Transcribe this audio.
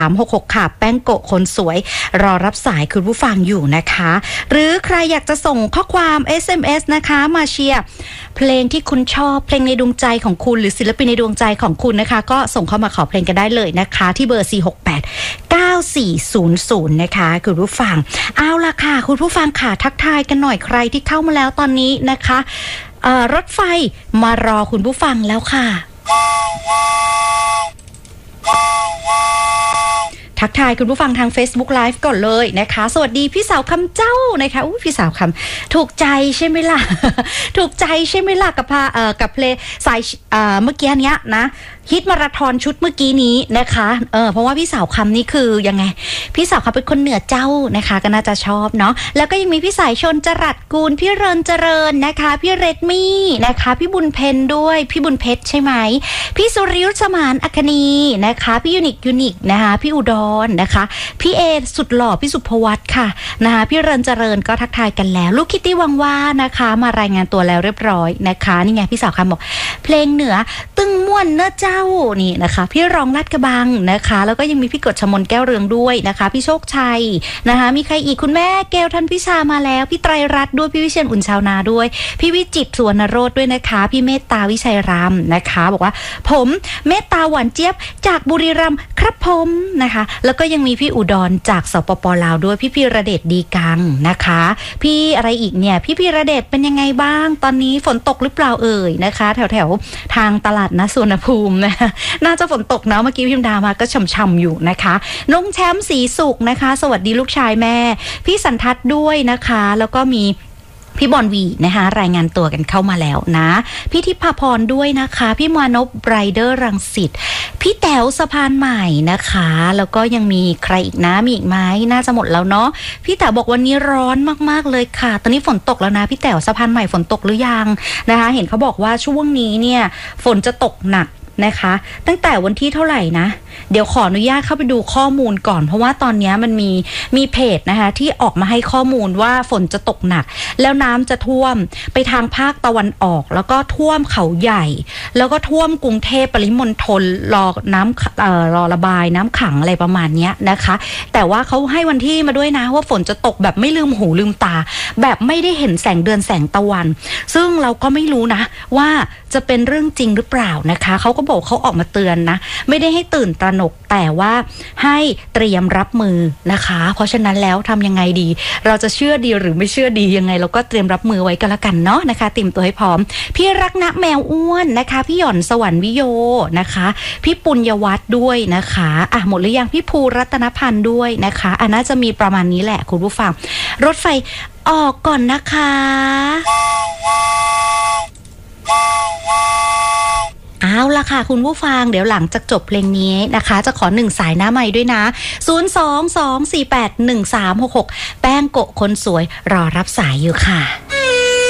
366ค่ะแป้งโกะคนสวยรอรับสายคุณผู้ฟังอยู่นะคะหรือใครอยากจะส่งข้อความ SMS นะคะมาเชียร์เพลงที่คุณชอบเพลงในดวงใจของคุณหรือศิลปินในดวงใจของคุณนะคะก็ส่งเข้ามาขอเพลงกันได้เลยนะคะที่เบอร์4689400นะคะคุณผู้ฟังเอาล่ะค่ะคุณผู้ฟังค่ะทักทายกันหน่อยใครที่เข้ามาแล้วตอนนี้นะคะรถไฟมารอคุณผู้ฟังแล้วค่ะทักทายคุณผู้ฟังทาง Facebook Live ก่อนเลยนะคะสวัสดีพี่สาวคำเจ้านะคะพี่สาวคำถูกใจใช่ไหมล่ะ ถูกใจใช่ไหมล่ะกับเพลงสายเมื่อกี้เนี้ยนะฮิตมาราธอนชุดเมื่อกี้นี้นะคะเพราะว่าพี่สาวคำนี่คือยังไงพี่สาวคำเป็นคนเหนือเจ้านะคะก็น่าจะชอบเนาะแล้วก็ยังมีพี่สายชนจรัสกูลพี่เรินเจริญนะคะพี่เรดมี่นะคะพี่บุญเพนด้วยพี่บุญเพชรใช่ไหมพี่สุริยุทธสมานอัคนีนะคะพี่ยูนิคนะคะพี่อุดรนะคะพี่เอสุดหล่อพี่สุภวัตค่ะนะคะพี่เรินเจริญก็ทักทายกันแล้วลูกคิตตี้วังว่านะคะมารายงานตัวแล้วเรียบร้อยนะคะนี่ไงพี่สาวคำบอกเพลงเหนือตึงม่วนเนื้อเจ้านี่นะคะพี่รองลาดกระบังนะคะแล้วก็ยังมีพี่กฎชมนแก้วเรืองด้วยนะคะพี่โชคชัยนะคะมีใครอีกคุณแม่แก้วท่านพิชามาแล้วพี่ไตรรัตน์ด้วยพี่วิเชียรอุ่นชาวนาด้วยพี่วิจิตรสุวรรณโรจน์ด้วยนะคะพี่เมตตาวิชัยรามนะคะบอกว่าผมเมตตาหวานเจี๊ยบจากบุรีรัมย์ครับผมนะคะแล้วก็ยังมีพี่อุดรจากสปป.ลาวด้วยพี่พีระเดชดีกังนะคะพี่อะไรอีกเนี่ยพี่พีระเดชเป็นยังไงบ้างตอนนี้ฝนตกหรือเปล่าเอ่ยนะคะแถวทางตลาดนัดสุวรรณภูมินะน่าจะฝนตกนะเมื่อกี้พิมพ์ดามาก็ช่ำๆอยู่นะคะน้องแชมป์ศรีสุขนะคะสวัสดีลูกชายแม่พี่สันทัศน์ด้วยนะคะแล้วก็มีพี่บอลวีนะคะรายงานตัวกันเข้ามาแล้วนะพี่ทิพาพรด้วยนะคะพี่มานพไรเดอร์รังสิตพี่แต๋วสะพานใหม่นะคะแล้วก็ยังมีใครอีกนะมีอีกไหมน่าจะหมดแล้วเนาะพี่แต๋วบอกวันนี้ร้อนมากๆเลยค่ะตอนนี้ฝนตกแล้วนะพี่แต๋วสะพานใหม่ฝนตกหรือยังนะคะเห็นเขาบอกว่าช่วงนี้เนี่ยฝนจะตกหนักนะคะตั้งแต่วันที่เท่าไหร่นะเดี๋ยวขออนุญาตเข้าไปดูข้อมูลก่อนเพราะว่าตอนนี้มันมีเพจนะคะที่ออกมาให้ข้อมูลว่าฝนจะตกหนักแล้วน้ำจะท่วมไปทางภาคตะวันออกแล้วก็ท่วมเขาใหญ่แล้วก็ท่วมกรุงเทพปริมณฑลรอระบายน้ำขังอะไรประมาณนี้นะคะแต่ว่าเขาให้วันที่มาด้วยนะว่าฝนจะตกแบบไม่ลืมหูลืมตาแบบไม่ได้เห็นแสงเดือนแสงตะวันซึ่งเราก็ไม่รู้นะว่าจะเป็นเรื่องจริงหรือเปล่านะคะเขาก็บอกเขาออกมาเตือนนะไม่ได้ให้ตื่นตระหนกแต่ว่าให้เตรียมรับมือนะคะเพราะฉะนั้นแล้วทำยังไงดีเราจะเชื่อดีหรือไม่เชื่อดียังไงเราก็เตรียมรับมือไว้ก็แล้วกันเนาะนะคะเตรียมตัวให้พร้อมพี่รักนะแมวอ้วนนะคะพี่หย่อนสวรรค์วิโยนะคะพี่ปุญญวัฒน์ด้วยนะคะหมดหรือยังพี่ภูรัตนพันธ์ด้วยนะคะน่าจะมีประมาณนี้แหละคุณผู้ฟังรถไฟออกก่อนนะคะเอาล่ะค่ะคุณผู้ฟังเดี๋ยวหลังจากจบเพลงนี้นะคะจะขอ1สายหน้าใหม่ด้วยนะ022481366แป้งโกะคนสวยรอรับสายอยู่ค่ะ